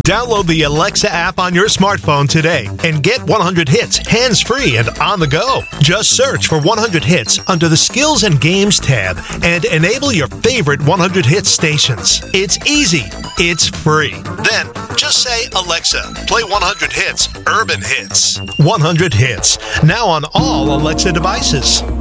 Download the Alexa app on your smartphone today and get 100 hits hands-free and on the go. Just search for 100 hits under the Skills and Games tab and enable your favorite 100 hits stations. It's easy. It's free. Then just say, Alexa, play 100 hits, urban hits. 100 hits. Now on all Alexa devices.